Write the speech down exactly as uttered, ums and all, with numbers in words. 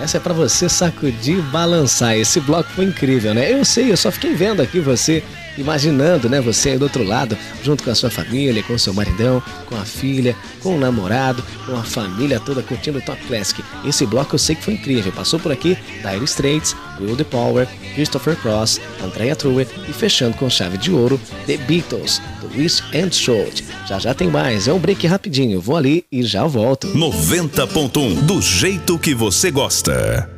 Essa é pra você sacudir e balançar. Esse bloco foi incrível, né? Eu sei, eu só fiquei vendo aqui você, imaginando, né? Você aí do outro lado, junto com a sua família, com o seu maridão, com a filha, com o namorado, com a família toda curtindo o Top Classic. Esse bloco eu sei que foi incrível. Passou por aqui Dire Straits, Will the Power, Christopher Cross, Andrea Truitt e fechando com chave de ouro, The Beatles, do Twist and Shout. Já já tem mais, é um break rapidinho. Vou ali e já volto. noventa ponto um do jeito que você gosta.